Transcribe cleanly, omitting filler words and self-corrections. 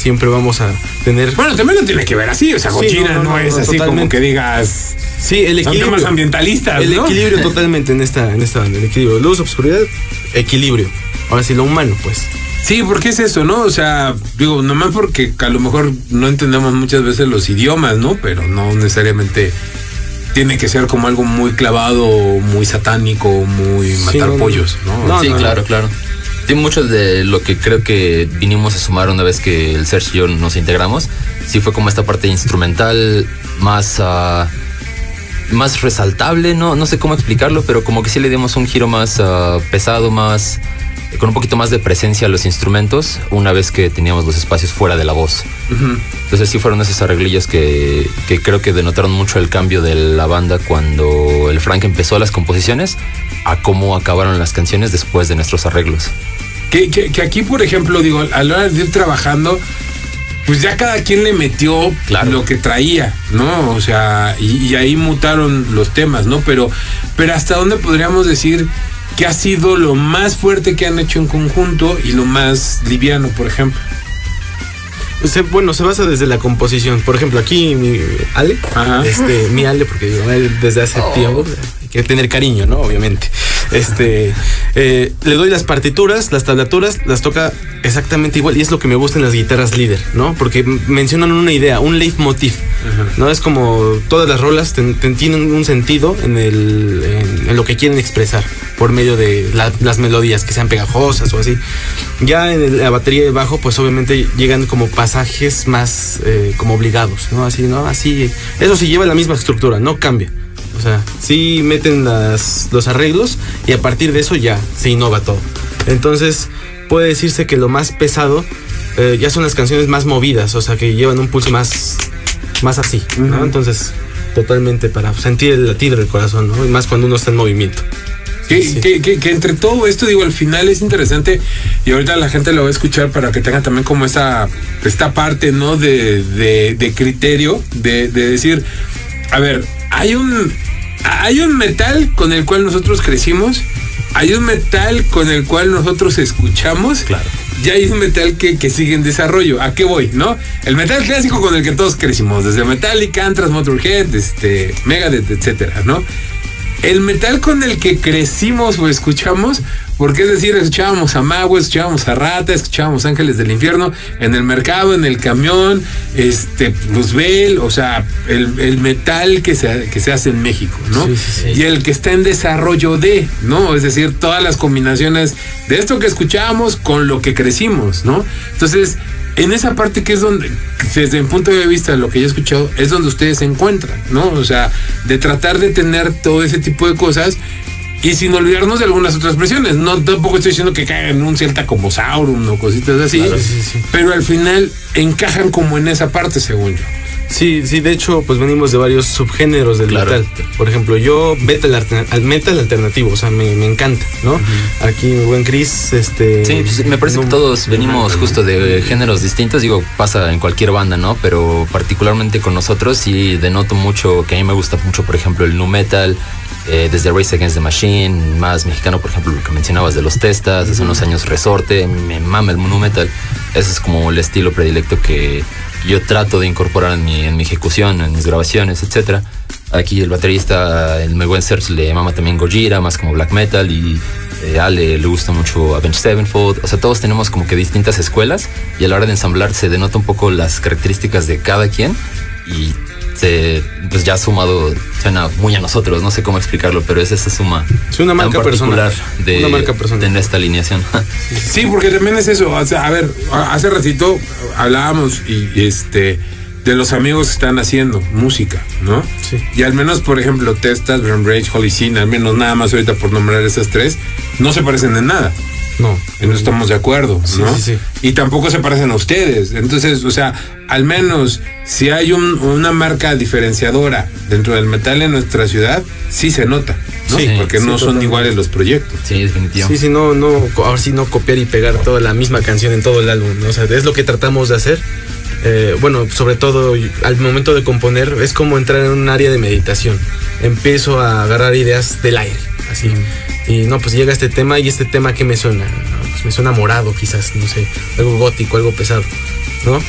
siempre vamos a tener... Bueno, también lo tiene que ver así, o sea, Gojira no es así totalmente. Como que digas... Sí, el equilibrio. Son temas ambientalistas, el ¿no? equilibrio totalmente en esta banda, el equilibrio. Luz, obscuridad, equilibrio. Ahora sí, lo humano, pues. Sí, porque es eso, ¿no? O sea, digo, nomás porque a lo mejor no entendemos muchas veces los idiomas, ¿no? Pero no necesariamente tiene que ser como algo muy clavado, muy satánico, muy matar pollos, ¿no? Sí, claro. Sí, mucho de lo que creo que vinimos a sumar una vez que el Serge y yo nos integramos, sí fue como esta parte instrumental más resaltable, no sé cómo explicarlo, pero como que sí le dimos un giro más pesado, más con un poquito más de presencia a los instrumentos una vez que teníamos los espacios fuera de la voz. Uh-huh. Entonces sí fueron esos arreglillos que creo que denotaron mucho el cambio de la banda cuando el Frank empezó las composiciones a cómo acabaron las canciones después de nuestros arreglos. Que aquí, por ejemplo, digo, a la hora de ir trabajando, pues ya cada quien le metió lo que traía, ¿no? O sea, y ahí mutaron los temas, ¿no? Pero ¿hasta dónde podríamos decir que ha sido lo más fuerte que han hecho en conjunto y lo más liviano, por ejemplo? Bueno, se basa desde la composición. Por ejemplo, aquí mi Ale, mi Ale, porque digo, desde hace tiempo hay que tener cariño, ¿no? Obviamente. Le doy las partituras, las tablaturas, las toca exactamente igual, y es lo que me gusta en las guitarras líder, ¿no? Porque mencionan una idea, un leitmotiv, ¿no? Es como todas las rolas tienen un sentido en lo que quieren expresar por medio de las melodías, que sean pegajosas o así. Ya en la batería de bajo, pues obviamente llegan como pasajes más como obligados, ¿no? Así, ¿no? Así, eso sí lleva la misma estructura, no cambia. O sea, sí meten los arreglos y a partir de eso ya se innova todo. Entonces, puede decirse que lo más pesado ya son las canciones más movidas, o sea, que llevan un pulso más así, ¿no? Uh-huh. Entonces, totalmente para sentir el latir del corazón, ¿no? Y más cuando uno está en movimiento. Que entre todo esto, digo, al final es interesante, y ahorita la gente lo va a escuchar para que tenga también como esta parte, ¿no? De criterio, de decir, a ver, hay un metal con el cual nosotros crecimos, hay un metal con el cual nosotros escuchamos, claro, y hay un metal que sigue en desarrollo. ¿A qué voy, no? El metal clásico con el que todos crecimos, desde Metallica, Anthrax, Motorhead, Megadeth, etcétera, ¿no? El metal con el que crecimos o escuchamos, porque es decir, escuchábamos a Mago, escuchábamos a Rata, escuchábamos Ángeles del Infierno en el mercado, en el camión, Luzbel, o sea, el metal que se hace en México, ¿no? Sí. Y el que está en desarrollo ¿no? Es decir, todas las combinaciones de esto que escuchábamos con lo que crecimos, ¿no? Entonces, en esa parte que es donde, desde mi punto de vista, lo que yo he escuchado, es donde ustedes se encuentran, ¿no? O sea, de tratar de tener todo ese tipo de cosas y sin olvidarnos de algunas otras presiones. No, tampoco estoy diciendo que caigan en un Celta como Sauron o cositas así, claro, sí. Pero al final encajan como en esa parte, según yo. Sí, de hecho, pues venimos de varios subgéneros del metal. Por ejemplo, yo metal alternativo, o sea, me encanta, ¿no? Uh-huh. Aquí mi buen Chris, Sí, pues me parece que todos venimos justo de géneros distintos, digo, pasa en cualquier banda, ¿no? Pero particularmente con nosotros sí denoto mucho, que a mí me gusta mucho, por ejemplo, el nu metal, desde Rage Against the Machine, más mexicano, por ejemplo, lo que mencionabas de los Testas, hace unos años Resorte, me mama el nu metal. Ese es como el estilo predilecto que yo trato de incorporar en mi ejecución, en mis grabaciones, etcétera. Aquí el baterista, el muy buen Serge, le mama también Gojira, más como black metal, y Ale le gusta mucho Avenged Sevenfold. O sea, todos tenemos como que distintas escuelas, y a la hora de ensamblar se denota un poco las características de cada quien, y pues ya sumado suena muy a nosotros, no sé cómo explicarlo, pero es esa suma. Es una marca personal de esta alineación. Sí, porque también es eso. O sea, a ver, hace ratito hablábamos de los amigos que están haciendo música, ¿no? Sí. Y al menos, por ejemplo, Testas, Burn Rage, Holy Sin, al menos nada más ahorita por nombrar esas tres, no se parecen en nada. No. No estamos de acuerdo, ¿no? Sí. Y tampoco se parecen a ustedes. Entonces, o sea, al menos si hay una marca diferenciadora dentro del metal en nuestra ciudad, sí se nota, ¿no? Sí, porque no son iguales los proyectos. Sí, definitivamente. Sí, ahora sí no copiar y pegar toda la misma canción en todo el álbum, ¿no? O sea, es lo que tratamos de hacer. Bueno, sobre todo al momento de componer, es como entrar en un área de meditación. Empiezo a agarrar ideas del aire, así. Y no, pues llega este tema, y este tema que me suena, pues me suena morado quizás, no sé, algo gótico, algo pesado.